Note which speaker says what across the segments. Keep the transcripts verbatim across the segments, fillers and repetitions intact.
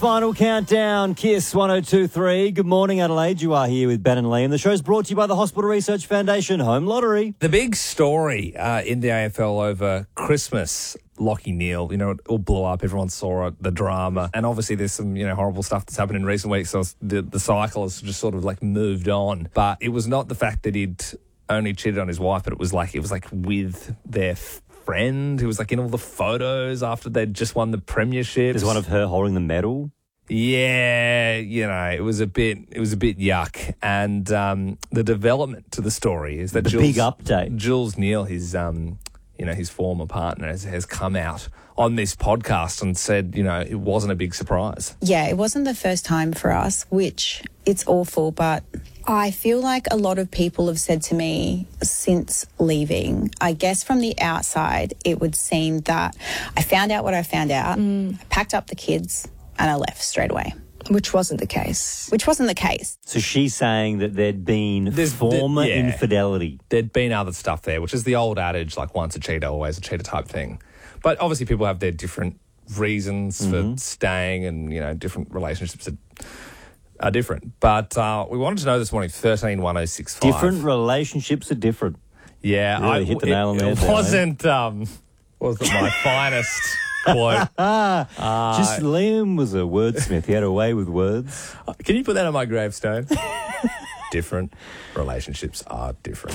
Speaker 1: Final countdown, Kiss one oh two point three. Good morning, Adelaide. You are here with Ben and Liam. The show's brought to you by the Hospital Research Foundation Home Lottery.
Speaker 2: The big story uh, in the A F L over Christmas, Lachie Neale, you know, it all blew up. Everyone saw it, the drama. And obviously there's some, you know, horrible stuff that's happened in recent weeks. So the, the cycle has just sort of like moved on. But it was not the fact that he'd only cheated on his wife, but it was like, it was like with their friend who was like in all the photos after they'd just won the premiership.
Speaker 1: There's one of her holding the medal.
Speaker 2: Yeah, you know, it was a bit, it was a bit yuck. And um, the development to the story is that
Speaker 1: the
Speaker 2: Jules,
Speaker 1: big update. Jules
Speaker 2: Neale, his, um, you know, his former partner, has, has come out on this podcast and said, you know, it wasn't a big surprise.
Speaker 3: Yeah, it wasn't the first time for us, which it's awful, but I feel like a lot of people have said to me since leaving, I guess from the outside, it would seem that I found out what I found out, mm. I packed up the kids and I left straight away.
Speaker 4: Which wasn't the case.
Speaker 3: Which wasn't the case.
Speaker 1: So she's saying that there'd been There's, former there, yeah. infidelity.
Speaker 2: There'd been other stuff there, which is the old adage, like once a cheater, always a cheater type thing. But obviously people have their different reasons mm-hmm. for staying, and, you know, different relationships are, are different. But uh, we wanted to know this morning, thirteen one oh six five.
Speaker 1: Different relationships are different.
Speaker 2: Yeah.
Speaker 1: Really
Speaker 2: I,
Speaker 1: hit the nail on the head.
Speaker 2: It wasn't, um, wasn't my finest quote. uh,
Speaker 1: Just Liam was a wordsmith. He had a way with words.
Speaker 2: Can you put that on my gravestone? Different relationships are different.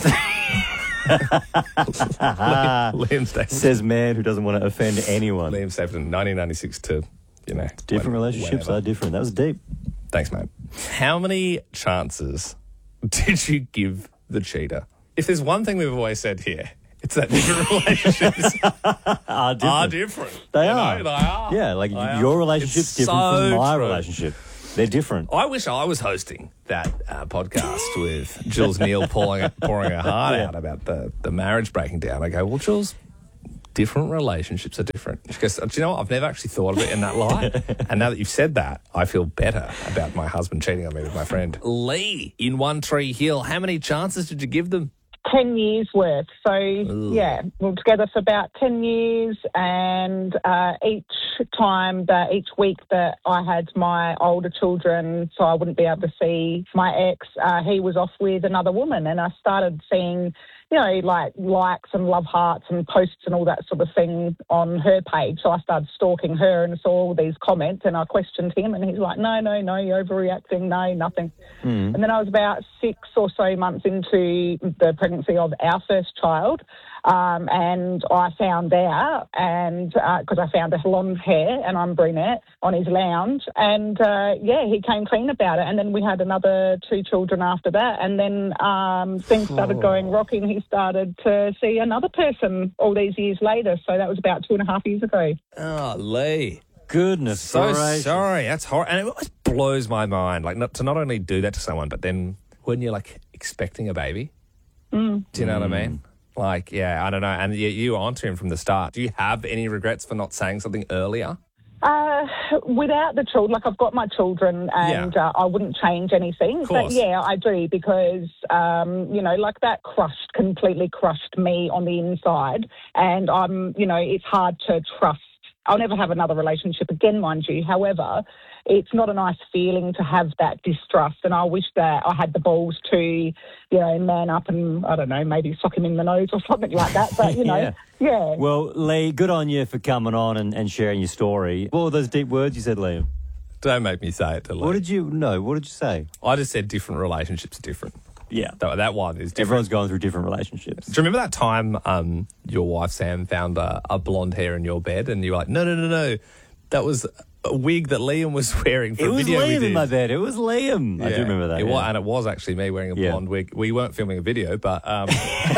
Speaker 2: Liam, Liam Stapleton.
Speaker 1: Says man who doesn't want to offend anyone.
Speaker 2: Liam Stapleton, nineteen ninety-six to, you know.
Speaker 1: Different when, relationships whenever. are different. That was deep.
Speaker 2: Thanks, mate. How many chances did you give the cheater? If there's one thing we've always said here, it's that different relationships
Speaker 1: are different.
Speaker 2: Are different.
Speaker 1: They
Speaker 2: you
Speaker 1: are.
Speaker 2: Know, they are.
Speaker 1: Yeah, like
Speaker 2: they
Speaker 1: your
Speaker 2: are.
Speaker 1: relationship's
Speaker 2: it's
Speaker 1: different
Speaker 2: so
Speaker 1: from my
Speaker 2: true.
Speaker 1: relationship. They're different.
Speaker 2: I wish I was hosting that uh, podcast with Jules Neale pouring, pouring her heart
Speaker 1: yeah.
Speaker 2: out about the, the marriage breaking down. I go, well, Jules, different relationships are different. She goes, do you know what? I've never actually thought of it in that light. And now that you've said that, I feel better about my husband cheating on me with my friend. Lee in One Tree Hill, how many chances did you give them?
Speaker 5: ten years worth. So,
Speaker 2: Ooh.
Speaker 5: yeah, we were together for about ten years, and uh, each time, that each week that I had my older children, so I wouldn't be able to see my ex, uh, he was off with another woman, and I started seeing, you know, like likes and love hearts and posts and all that sort of thing on her page. So I started stalking her and saw all these comments, and I questioned him, and he's like, no, no, no, you're overreacting, no, nothing. Mm. And then I was about six or so months into the pregnancy of our first child, um, and I found out, and because uh, I found a blonde hair, and I'm brunette, on his lounge, and uh, yeah, he came clean about it. And then we had another two children after that, and then um, things started oh. going rocky, and he started to see another person all these years later. So that was about two and a half years ago.
Speaker 2: Oh, Lee.
Speaker 1: Goodness,
Speaker 2: so gracious. Sorry. That's horrible. And it always blows my mind, like, not, to not only do that to someone, but then when you're, like, expecting a baby,
Speaker 5: mm.
Speaker 2: do you know
Speaker 1: mm.
Speaker 2: what I mean? Like, yeah, I don't know. And you, you were onto him from the start. Do you have any regrets for not saying something earlier?
Speaker 5: Uh, without the children, like I've got my children, and yeah. uh, I wouldn't change anything. But yeah, I do, because, um, you know, like that crushed, completely crushed me on the inside. And I'm, you know, it's hard to trust. I'll never have another relationship again, mind you. However, it's not a nice feeling to have that distrust. And I wish that I had the balls to, you know, man up and, I don't know, maybe sock him in the nose or something like that. But, you know, yeah. yeah.
Speaker 1: Well, Lee, good on you for coming on and, and sharing your story. What were those deep words you said, Liam?
Speaker 2: Don't make me say it to Lee.
Speaker 1: What did you, no, what did you say?
Speaker 2: I just said different relationships are different.
Speaker 1: Yeah.
Speaker 2: That, that one is different.
Speaker 1: Everyone's going through different relationships.
Speaker 2: Do you remember that time um, your wife, Sam, found a, a blonde hair in your bed, and you were like, no, no, no, no, that was a wig that Liam was wearing for
Speaker 1: it
Speaker 2: a video
Speaker 1: Liam
Speaker 2: we did.
Speaker 1: in my bed. It was Liam. Yeah. I do remember that.
Speaker 2: It
Speaker 1: yeah.
Speaker 2: was, and it was actually me wearing a
Speaker 1: yeah.
Speaker 2: blonde wig. We weren't filming a video, but... Um...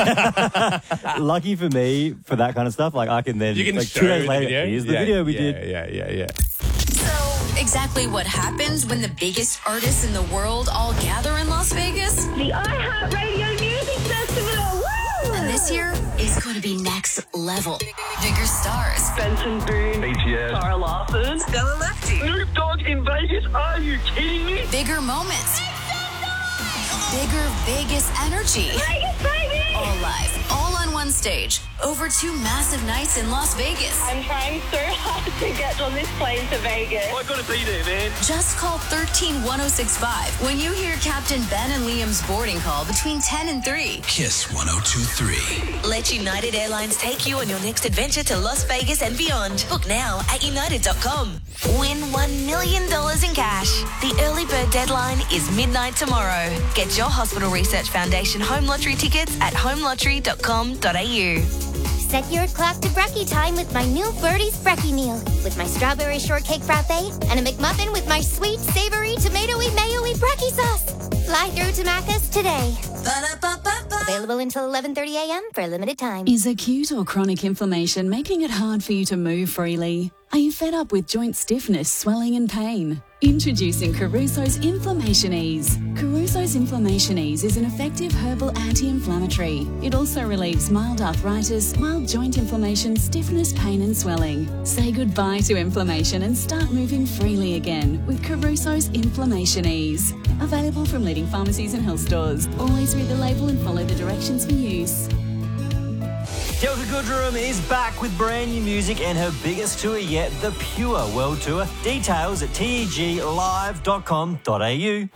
Speaker 1: Lucky for me, for that kind of stuff, like I can then...
Speaker 2: You can
Speaker 1: like,
Speaker 2: show
Speaker 1: two days
Speaker 2: the
Speaker 1: later,
Speaker 2: video.
Speaker 1: Here's
Speaker 2: yeah,
Speaker 1: the video we
Speaker 2: yeah,
Speaker 1: did.
Speaker 2: Yeah, yeah, yeah.
Speaker 6: So, exactly what happens when the biggest artists in the world all gather in Las Vegas?
Speaker 7: The iHeartRadio Music Festival! Woo!
Speaker 6: And this year is going to be next level. Bigger stars.
Speaker 7: Benson Boone.
Speaker 8: B T S.
Speaker 7: Sarah Larson.
Speaker 6: Stella Lefty.
Speaker 7: Snoop Dogg in Vegas. Are you kidding me?
Speaker 6: Bigger moments. Bigger Vegas energy.
Speaker 7: Vegas, baby!
Speaker 6: All live, all on one stage. Over two massive nights in Las Vegas.
Speaker 7: I'm trying so hard to get on this plane to Vegas.
Speaker 8: I gotta be there, man.
Speaker 6: Just call one three one oh six five when you hear Captain Ben and Liam's boarding call between ten and three.
Speaker 9: Kiss one oh two three.
Speaker 10: Let United Airlines take you on your next adventure to Las Vegas and beyond. Book now at united dot com. Win one million dollars in cash. The early bird deadline is midnight tomorrow. Get your Hospital Research Foundation home lottery tickets at home lottery dot com dot a u.
Speaker 11: Set your clock to brekkie time with my new Birdie's Brekkie meal. With my strawberry shortcake frappe and a McMuffin with my sweet, savoury, tomatoey, mayo-y brekkie sauce. Fly through to Macca's today. Ba-da-ba-ba-ba. Available until eleven thirty a m for a limited time.
Speaker 12: Is acute or chronic inflammation making it hard for you to move freely? Are you fed up with joint stiffness, swelling and pain? Introducing Caruso's Inflammation Ease. Caruso's Inflammation Ease is an effective herbal anti-inflammatory. It also relieves mild arthritis, mild joint inflammation, stiffness, pain and swelling. Say goodbye to inflammation and start moving freely again with Caruso's Inflammation Ease. Available from leading pharmacies and health stores. Always read the label and follow the directions for use.
Speaker 1: Delta Goodrem is back with brand new music and her biggest tour yet, the Pure World Tour. Details at T E G live dot com dot a u.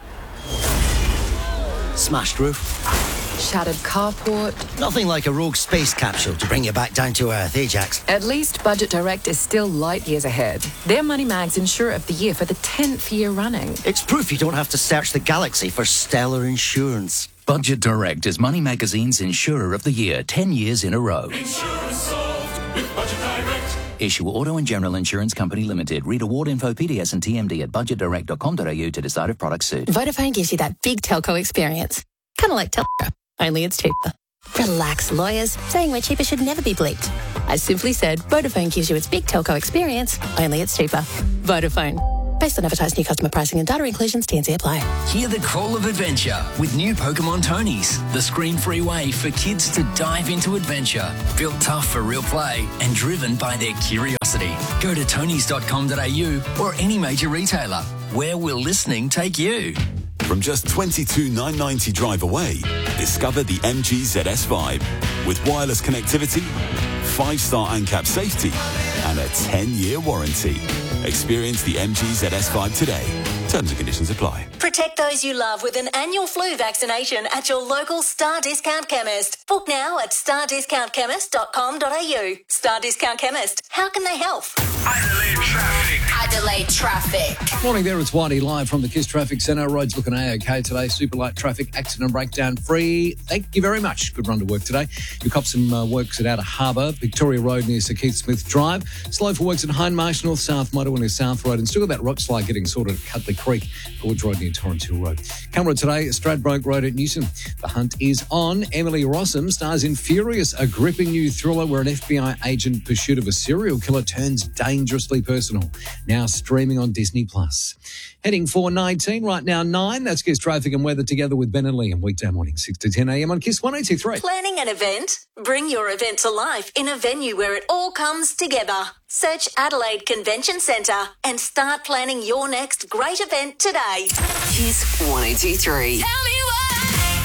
Speaker 13: Smashed roof.
Speaker 14: Shattered carport.
Speaker 13: Nothing like a rogue space capsule to bring you back down to earth, Ajax.
Speaker 14: At least Budget Direct is still light years ahead. They're Money Mag's Insurer of the Year for the tenth year running.
Speaker 13: It's proof you don't have to search the galaxy for stellar insurance.
Speaker 9: Budget Direct is Money Magazine's Insurer of the Year, ten years in a row.
Speaker 15: Insurance solved with Budget Direct.
Speaker 9: Issue Auto and General Insurance Company Limited. Read award info, P D S and T M D at budget direct dot com dot a u to decide if products suit.
Speaker 16: Vodafone gives you that big telco experience. Kind of like Telco, only it's cheaper. Relax, lawyers. Saying we're cheaper should never be bleeped. I simply said Vodafone gives you its big telco experience, only it's cheaper. Vodafone. Based on advertised new customer pricing and data inclusions, T N C apply.
Speaker 17: Hear the call of adventure with new Pokemon Tonys, the screen-free way for kids to dive into adventure. Built tough for real play and driven by their curiosity. Go to tonys dot com dot a u or any major retailer. Where will listening take you?
Speaker 18: From just twenty-two thousand nine hundred ninety drive away, discover the M G Z S Vibe. With wireless connectivity, five-star ANCAP safety, and a ten-year warranty. Experience the M G Z S Vibe today. Terms and conditions apply.
Speaker 10: Protect those you love with an annual flu vaccination at your local Star Discount Chemist. Book now at star discount chemist dot com dot a u. Star Discount Chemist. How can they help?
Speaker 15: Adelaide traffic.
Speaker 6: Adelaide traffic.
Speaker 19: Morning there, it's Whitey live from the Kiss Traffic Centre. Roads looking A-OK today. Super light traffic, accident breakdown free. Thank you very much. Good run to work today. You cop some uh, works at Outer Harbour, Victoria Road near Sir Keith Smith Drive. Slow for works at Hindmarsh, North South Motorway near South Road, and still got that rock slide getting sorted at Cutley Creek, Gorge Road near Torrens Hill Road. Camera today, Stradbroke Road at Newton. The hunt is on. Emily Rossum stars in Furious, a gripping new thriller where an F B I agent in pursuit of a serial killer turns dangerously personal. Now streaming on Disney Plus. Heading for nineteen, right now nine. That's Kiss Traffic and Weather together with Ben and Liam. Weekday morning, six to ten a m on Kiss one eighty-three.
Speaker 10: Planning an event? Bring your event to life in a venue where it all comes together. Search Adelaide Convention Centre and start planning your next great event today.
Speaker 17: Kiss one eighty-three.
Speaker 6: Tell me what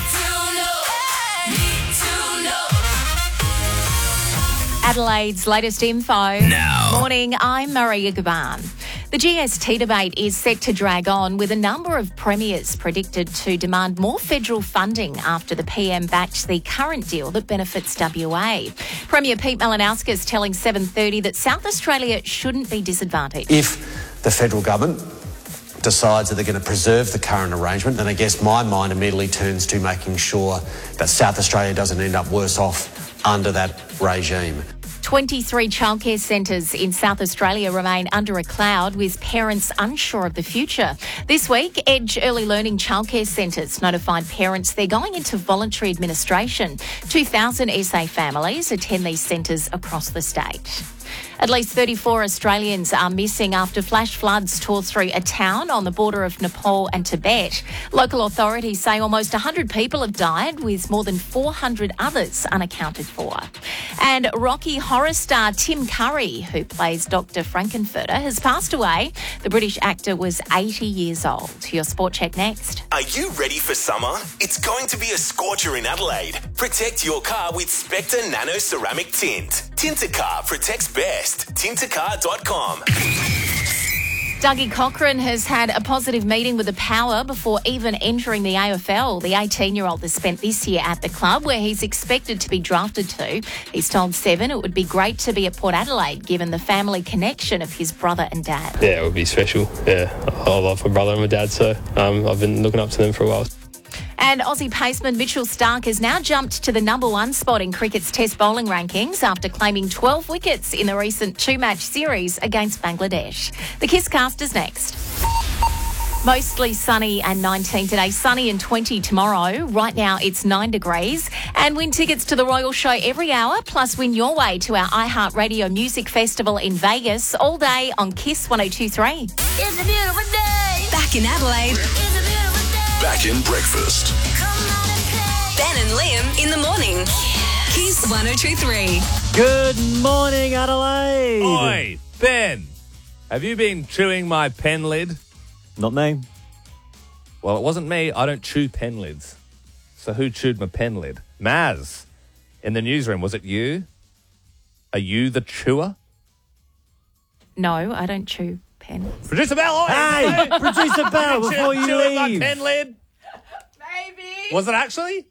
Speaker 6: to know. Need to know.
Speaker 20: Adelaide's latest info.
Speaker 17: Now.
Speaker 20: Morning, I'm Maria Gaban. The G S T debate is set to drag on with a number of premiers predicted to demand more federal funding after the P M backed the current deal that benefits W A. Premier Pete Malinauskas telling seven thirty that South Australia shouldn't be disadvantaged.
Speaker 21: If the federal government decides that they're going to preserve the current arrangement, then I guess my mind immediately turns to making sure that South Australia doesn't end up worse off under that regime.
Speaker 20: twenty-three childcare centres in South Australia remain under a cloud with parents unsure of the future. This week, Edge Early Learning Childcare Centres notified parents they're going into voluntary administration. two thousand S A families attend these centres across the state. At least thirty-four Australians are missing after flash floods tore through a town on the border of Nepal and Tibet. Local authorities say almost one hundred people have died, with more than four hundred others unaccounted for. And Rocky Horror star Tim Curry, who plays Doctor Frankenfurter, has passed away. The British actor was eighty years old. Your Sport Check next.
Speaker 8: Are you ready for summer? It's going to be a scorcher in Adelaide. Protect your car with Spectre Nano Ceramic Tint. Tintacar protects best. Tintacar dot com.
Speaker 20: Dougie Cochran has had a positive meeting with the Power before even entering the A F L. The eighteen-year-old has spent this year at the club, where he's expected to be drafted to. He's told Seven it would be great to be at Port Adelaide, given the family connection of his brother and dad.
Speaker 22: Yeah, it would be special. Yeah, I love my brother and my dad, so um, I've been looking up to them for a while.
Speaker 20: And Aussie paceman Mitchell Starc has now jumped to the number one spot in cricket's Test bowling rankings after claiming twelve wickets in the recent two-match series against Bangladesh. The Kiss Cast is next. Mostly sunny and nineteen today, sunny and twenty tomorrow. Right now it's nine degrees. And win tickets to the Royal Show every hour, plus win your way to our iHeartRadio Music Festival in Vegas all day on Kiss one oh two three.
Speaker 10: It's a beautiful day. Back in Adelaide.
Speaker 15: Back in breakfast.
Speaker 10: Ben and Liam in the morning. Kiss one oh two three.
Speaker 1: Good morning, Adelaide.
Speaker 2: Oi, Ben, have you been chewing my pen lid?
Speaker 1: Not me.
Speaker 2: Well, it wasn't me. I don't chew pen lids. So who chewed my pen lid? Maz, in the newsroom, was it you? Are you the chewer?
Speaker 20: No, I don't chew pen.
Speaker 2: Producer Bell, oi!
Speaker 1: Hey, Producer Bell, before you
Speaker 2: chewing
Speaker 1: leave.
Speaker 2: my pen lid?
Speaker 20: Maybe.
Speaker 2: Was it actually?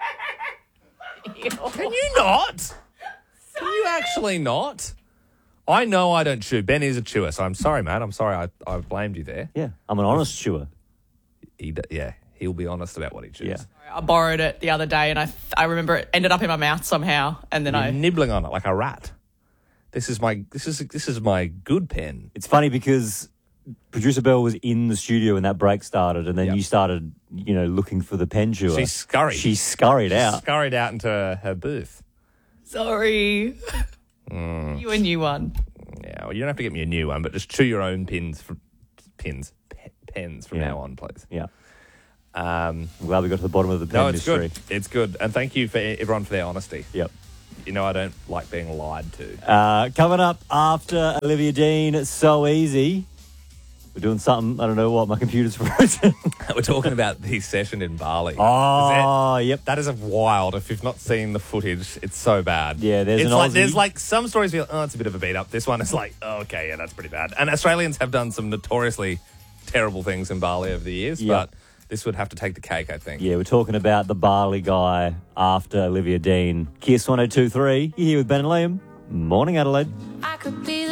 Speaker 2: Can you not? Can you actually not? I know I don't chew. Ben is a chewer, so I'm sorry, Matt. I'm sorry I, I blamed you there.
Speaker 1: Yeah, I'm an honest chewer.
Speaker 2: He, d- yeah, he'll be honest about what he chews.
Speaker 1: Yeah.
Speaker 23: I borrowed it the other day and I, I remember it ended up in my mouth somehow and then
Speaker 2: You're
Speaker 23: I...
Speaker 2: nibbling on it like a rat. This is my this is this is my good pen.
Speaker 1: It's funny because Producer Bell was in the studio when that break started, and then
Speaker 2: Yep.
Speaker 1: you started, you know, looking for the pen chewer.
Speaker 2: She scurried.
Speaker 1: She scurried
Speaker 2: She
Speaker 1: out.
Speaker 2: scurried out into her, her booth.
Speaker 23: Sorry.
Speaker 2: Mm.
Speaker 23: You a new one.
Speaker 2: Yeah, well, you don't have to get me a new one, but just chew your own pins, from, pins, pe- pens from
Speaker 1: Yeah.
Speaker 2: now on, please.
Speaker 1: Yeah.
Speaker 2: Um,
Speaker 1: I'm glad we got to the bottom of the pen
Speaker 2: no, it's
Speaker 1: mystery.
Speaker 2: good. It's good, and thank you for everyone for their honesty.
Speaker 1: Yep.
Speaker 2: You know, I don't like being lied to.
Speaker 1: Uh, coming up after Olivia Dean, So Easy. We're doing something, I don't know what, my computer's frozen.
Speaker 2: We're talking about the session in Bali.
Speaker 1: Oh,
Speaker 2: Is it-
Speaker 1: yep.
Speaker 2: That is a wild. If you've not seen the footage, it's so bad.
Speaker 1: Yeah, there's
Speaker 2: it's
Speaker 1: an
Speaker 2: like
Speaker 1: Aussie-
Speaker 2: there's like some stories feel oh it's a bit of a beat up. This one is like oh, okay, yeah, that's pretty bad. And Australians have done some notoriously terrible things in Bali over the years,
Speaker 1: Yep.
Speaker 2: but this would have to take the cake, I think.
Speaker 1: Yeah, we're talking about the Bali guy after Olivia Dean. Kiss one oh two three. You're here with Ben and Liam. Morning, Adelaide.
Speaker 24: I could be